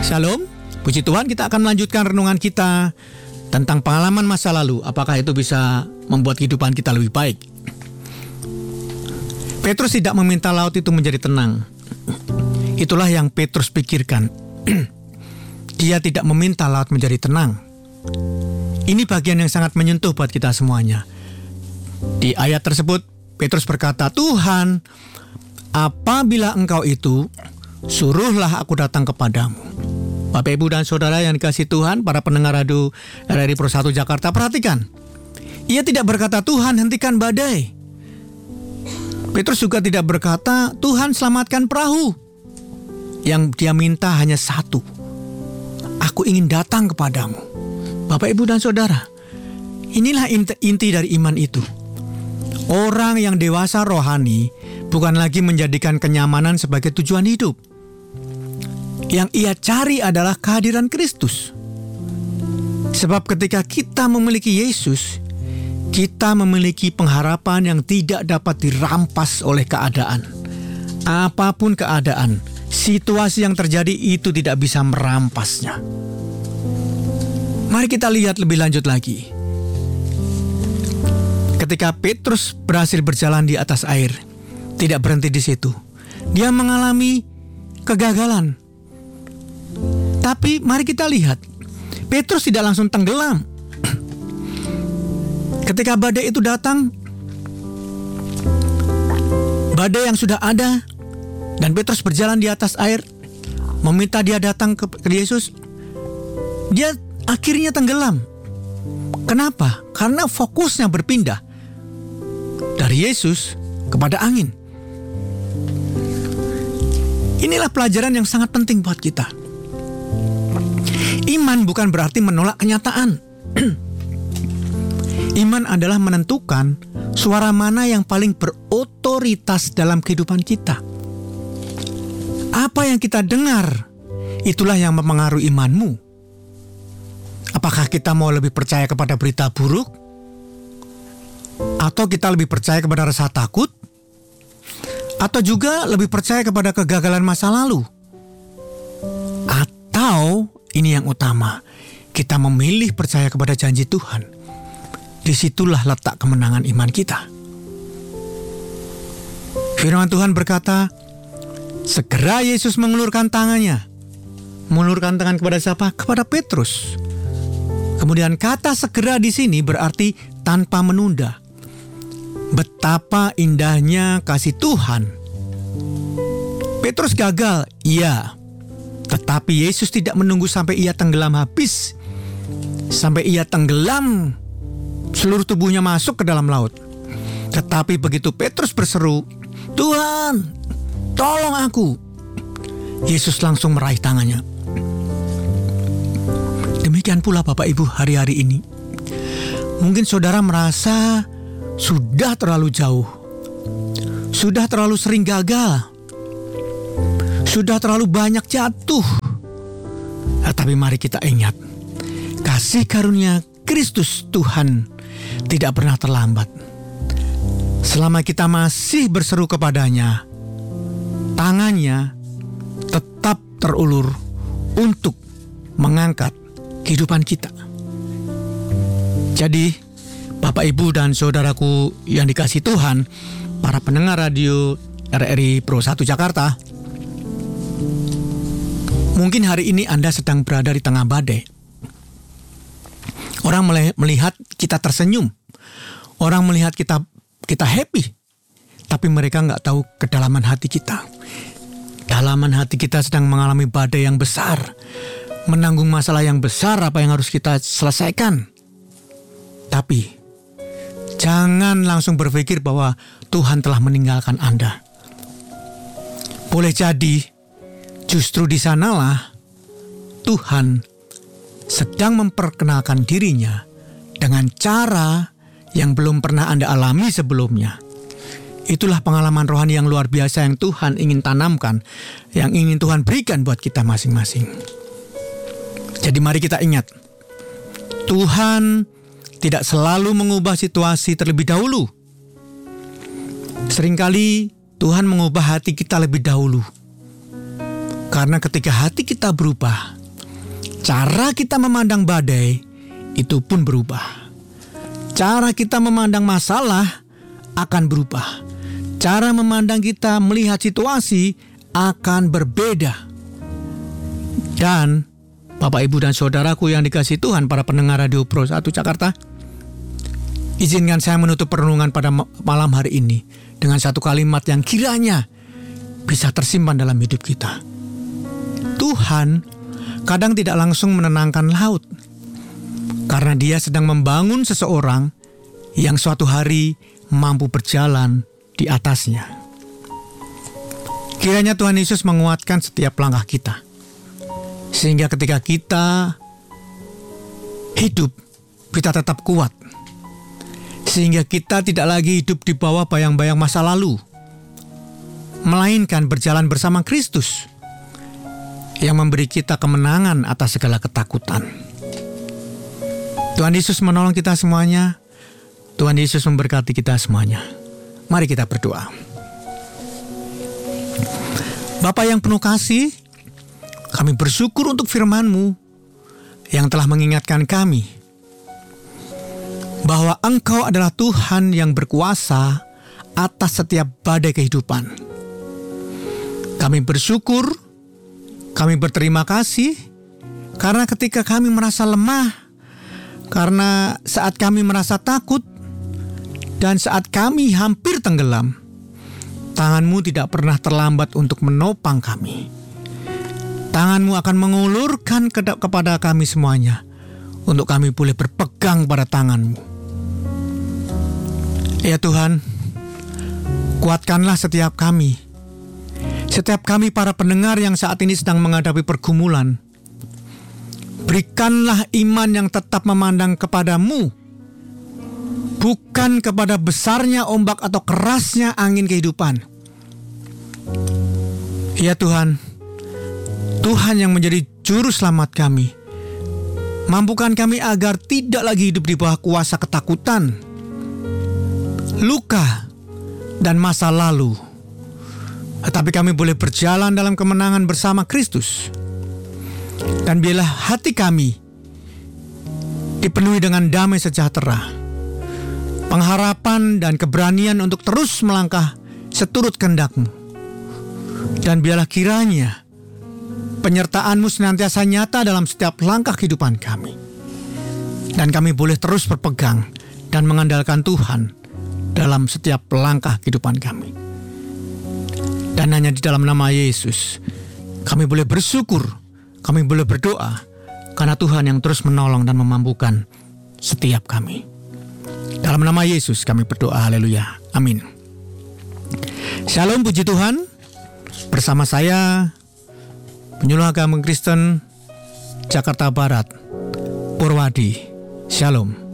Shalom, puji Tuhan, kita akan melanjutkan renungan kita tentang pengalaman masa lalu. Apakah itu bisa membuat kehidupan kita lebih baik? Petrus tidak meminta laut itu menjadi tenang. Itulah yang Petrus pikirkan. Dia tidak meminta laut menjadi tenang. Ini bagian yang sangat menyentuh buat kita semuanya. Di ayat tersebut, Petrus berkata, "Tuhan, apabila Engkau itu, suruhlah aku datang kepadamu." Bapak, Ibu, dan Saudara yang dikasihi Tuhan, para pendengar radio RRI Pro 1 Jakarta, perhatikan. Ia tidak berkata, "Tuhan, hentikan badai." Petrus juga tidak berkata, "Tuhan, selamatkan perahu." Yang dia minta hanya satu, "Aku ingin datang kepadamu." Bapak, Ibu, dan Saudara, inilah inti dari iman itu. Orang yang dewasa rohani bukan lagi menjadikan kenyamanan sebagai tujuan hidup. Yang ia cari adalah kehadiran Kristus. Sebab ketika kita memiliki Yesus, kita memiliki pengharapan yang tidak dapat dirampas oleh keadaan. Apapun keadaan, situasi yang terjadi itu tidak bisa merampasnya. Mari kita lihat lebih lanjut lagi. Ketika Petrus berhasil berjalan di atas air, tidak berhenti di situ. Dia mengalami kegagalan. Tapi mari kita lihat, Petrus tidak langsung tenggelam. Ketika badai itu datang, badai yang sudah ada, dan Petrus berjalan di atas air, meminta dia datang ke Yesus, dia akhirnya tenggelam. Kenapa? Karena fokusnya berpindah dari Yesus kepada angin. Inilah pelajaran yang sangat penting buat kita. Iman bukan berarti menolak kenyataan. Iman adalah menentukan suara mana yang paling berotoritas dalam kehidupan kita. Apa yang kita dengar, itulah yang mempengaruhi imanmu. Apakah kita mau lebih percaya kepada berita buruk? Atau kita lebih percaya kepada rasa takut? Atau juga lebih percaya kepada kegagalan masa lalu? Atau ini yang utama, kita memilih percaya kepada janji Tuhan. Disitulah letak kemenangan iman kita. Firman Tuhan berkata, segera Yesus mengulurkan tangannya. Mengulurkan tangan kepada siapa? Kepada Petrus. Kemudian kata segera di sini berarti tanpa menunda. Betapa indahnya kasih Tuhan. Petrus gagal, iya. Tetapi Yesus tidak menunggu sampai ia tenggelam habis. Sampai ia tenggelam, seluruh tubuhnya masuk ke dalam laut. Tetapi begitu Petrus berseru, "Tuhan, tolong aku!" Yesus langsung meraih tangannya. Demikian pula Bapak Ibu hari-hari ini. Mungkin saudara merasa sudah terlalu jauh. Sudah terlalu sering gagal. Sudah terlalu banyak jatuh. Tapi mari kita ingat, kasih karunia Kristus Tuhan tidak pernah terlambat. Selama kita masih berseru kepadanya, tangannya tetap terulur untuk mengangkat kehidupan kita. Jadi, Bapak, Ibu, dan saudaraku yang dikasihi Tuhan, para pendengar radio RRI Pro 1 Jakarta, mungkin hari ini Anda sedang berada di tengah badai. Orang melihat kita tersenyum. Orang melihat kita happy. Tapi mereka nggak tahu kedalaman hati kita. Dalaman hati kita sedang mengalami badai yang besar. Menanggung masalah yang besar apa yang harus kita selesaikan. Tapi jangan langsung berpikir bahwa Tuhan telah meninggalkan Anda. Boleh jadi justru di sanalah Tuhan sedang memperkenalkan dirinya dengan cara yang belum pernah Anda alami sebelumnya. Itulah pengalaman rohani yang luar biasa yang Tuhan ingin tanamkan, yang ingin Tuhan berikan buat kita masing-masing. Jadi mari kita ingat, Tuhan tidak selalu mengubah situasi terlebih dahulu. Seringkali Tuhan mengubah hati kita lebih dahulu. Karena ketika hati kita berubah, cara kita memandang badai itu pun berubah. Cara kita memandang masalah akan berubah. Cara memandang kita melihat situasi akan berbeda. Dan Bapak, Ibu, dan Saudaraku yang dikasihi Tuhan, para pendengar Radio Pro 1 Jakarta, izinkan saya menutup perenungan pada malam hari ini dengan satu kalimat yang kiranya bisa tersimpan dalam hidup kita. Tuhan kadang tidak langsung menenangkan laut, karena Dia sedang membangun seseorang yang suatu hari mampu berjalan di atasnya. Kiranya Tuhan Yesus menguatkan setiap langkah kita, sehingga ketika kita hidup, kita tetap kuat. Sehingga kita tidak lagi hidup di bawah bayang-bayang masa lalu, melainkan berjalan bersama Kristus yang memberi kita kemenangan atas segala ketakutan. Tuhan Yesus menolong kita semuanya. Tuhan Yesus memberkati kita semuanya. Mari kita berdoa. Bapa yang penuh kasih, kami bersyukur untuk firman-Mu yang telah mengingatkan kami bahwa Engkau adalah Tuhan yang berkuasa atas setiap badai kehidupan. Kami bersyukur, kami berterima kasih, karena ketika kami merasa lemah, karena saat kami merasa takut, dan saat kami hampir tenggelam, tangan-Mu tidak pernah terlambat untuk menopang kami. Tangan-Mu akan mengulurkan kepada kami semuanya, untuk kami boleh berpegang pada tangan-Mu. Ya Tuhan, kuatkanlah setiap kami para pendengar yang saat ini sedang menghadapi pergumulan. Berikanlah iman yang tetap memandang kepada-Mu, bukan kepada besarnya ombak atau kerasnya angin kehidupan. Ya Tuhan, Tuhan yang menjadi juru selamat kami, mampukan kami agar tidak lagi hidup di bawah kuasa ketakutan, luka, dan masa lalu. Tetapi kami boleh berjalan dalam kemenangan bersama Kristus. Dan biarlah hati kami dipenuhi dengan damai sejahtera, pengharapan dan keberanian untuk terus melangkah seturut kehendak-Mu. Dan biarlah kiranya penyertaan-Mu senantiasa nyata dalam setiap langkah kehidupan kami. Dan kami boleh terus berpegang dan mengandalkan Tuhan dalam setiap langkah kehidupan kami. Dan hanya di dalam nama Yesus kami boleh bersyukur, kami boleh berdoa, karena Tuhan yang terus menolong dan memampukan setiap kami. Dalam nama Yesus kami berdoa, haleluya, amin. Shalom, puji Tuhan. Bersama saya, penyuluh agama Kristen Jakarta Barat, Purwadi. Shalom.